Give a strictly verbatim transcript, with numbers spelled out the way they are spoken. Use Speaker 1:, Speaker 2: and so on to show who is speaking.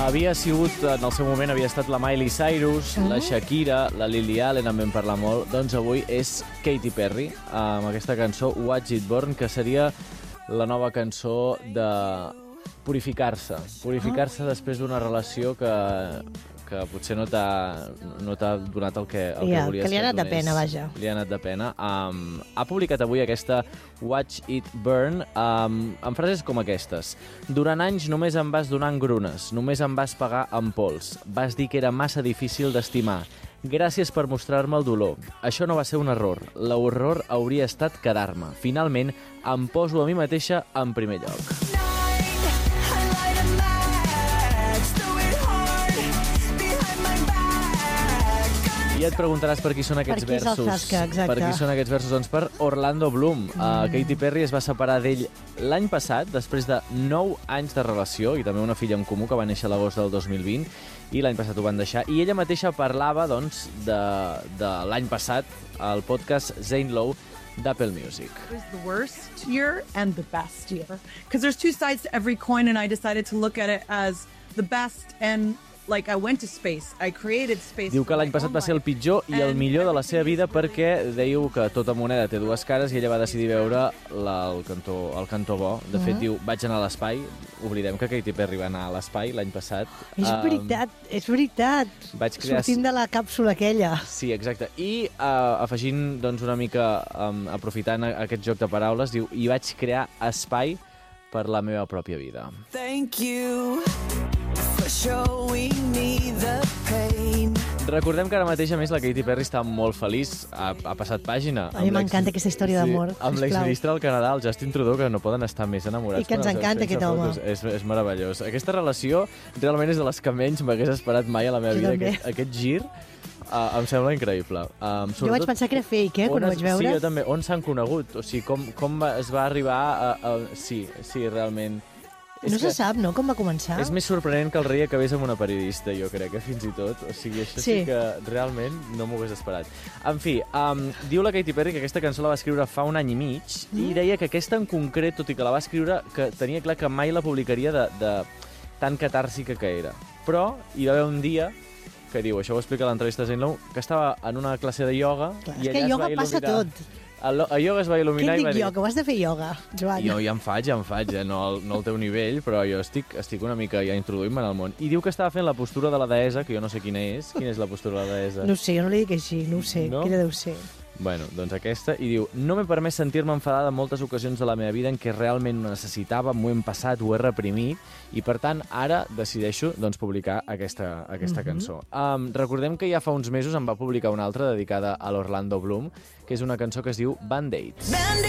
Speaker 1: Havia sigut, en el seu moment, havia estat la Miley Cyrus, mm. la Shakira, la Lily Allen, en vam parlar molt. Doncs avui és Katy Perry, amb aquesta cançó Watch It Burn, que seria la nova cançó de purificar-se. Purificar-se oh. després d'una relació que, que potser no t'ha no t'ha donat el que, el
Speaker 2: yeah,
Speaker 1: que volies
Speaker 2: que li ha anat
Speaker 1: que
Speaker 2: de pena, vaja.
Speaker 1: Li ha anat de pena. Um, ha publicat avui aquesta Watch It Burn um, amb frases com aquestes. Durant anys només em vas donar engrunes, només em vas pagar amb pols. Vas dir que era massa difícil d'estimar. Gràcies per mostrar-me el dolor. Això no va ser un error. L'error hauria estat quedar-me. Finalment, em poso a mi mateixa en primer lloc. I et preguntaràs per qui són aquests
Speaker 2: per qui
Speaker 1: versos.
Speaker 2: Zasca,
Speaker 1: per qui són aquests versos? Doncs per Orlando Bloom. Mm. Uh, Katy Perry es va separar d'ell l'any passat, després de nou anys de relació, i també una filla en comú que va néixer a l'agost del dos mil vint, i l'any passat ho van deixar. I ella mateixa parlava, doncs, de, de l'any passat al podcast Zane Lowe d'Apple Music.
Speaker 3: It was the worst year and the best year. Because there's two sides to every coin, and I decided to look at it as the best and like I went to space. I created space.
Speaker 1: Diu que l'any passat va ser el pitjor i el millor de la seva vida perquè dèiu que tota moneda té dues cares i ella va decidir veure la, el, cantó, el cantó bo. De fet, uh-huh. diu, vaig anar a l'espai. Oblidem que Katy Perry va anar a l'espai l'any passat.
Speaker 2: És um, veritat, és veritat.
Speaker 1: Vaig crear...
Speaker 2: Sortint de la càpsula aquella.
Speaker 1: Sí, exacte. I uh, afegint doncs, una mica, um, aprofitant aquest joc de paraules, diu, i vaig crear espai per la meva pròpia vida.
Speaker 4: Thank you. Showing me the pain.
Speaker 1: Recordem que ara mateix, a més, la Katy Perry està molt feliç. Ha, ha passat pàgina.
Speaker 2: A mi m'encanta aquesta història d'amor.
Speaker 1: Sí, amb l'exministre del Canadà, el Justin Trudeau, que no poden estar més enamorats.
Speaker 2: I que ens encanta aquest home.
Speaker 1: És, és meravellós. Aquesta relació realment és de les que menys m'hagués esperat mai a la meva vida. Aquest, aquest gir uh, em sembla increïble. Um,
Speaker 2: jo vaig pensar que era fake, eh, quan ho vaig veure.
Speaker 1: Sí, jo també. On s'han conegut? O sigui, com, com va, es va arribar a... a sí, sí, realment...
Speaker 2: No se sap, no?, com va començar.
Speaker 1: És més sorprenent que el rei acabés amb una periodista, jo crec, que fins i tot. O sigui, això sí, sí que realment no m'ho hagués esperat. En fi, um, diu la Katy Perry que aquesta cançó la va escriure fa un any i mig mm. i deia que aquesta en concret, tot i que la va escriure, que tenia clar que mai la publicaria de, de tan catàrsica que era. Però hi va haver un dia que diu, això ho explica l'entrevista de Zane Lowe, que estava en una classe de ioga.
Speaker 2: Clar,
Speaker 1: i
Speaker 2: és que ioga passa tot.
Speaker 1: El, el ioga es va il·luminar i va dir...
Speaker 2: Què et dic jo, que ho has de fer ioga, Joan?
Speaker 1: Jo ja en faig, ja en faig, eh? no, no al teu nivell, però jo estic, estic una mica ja introduint-me en el món. I diu que estava fent la postura de la deessa, que jo no sé quina és. Quina és la postura de la deessa?
Speaker 2: No sé, jo no li dic així, no ho sé. No? Quina deu ser?
Speaker 1: Bueno, doncs aquesta, i diu, no m'he permès sentir-me enfadada en moltes ocasions de la meva vida en què realment ho necessitava, m'ho hem passat, ho he reprimit, i per tant ara decideixo doncs, publicar aquesta, aquesta mm-hmm. cançó. Um, recordem que ja fa uns mesos em va publicar una altra dedicada a l'Orlando Bloom, que és una cançó que es diu Band-Aids. Band-Aids.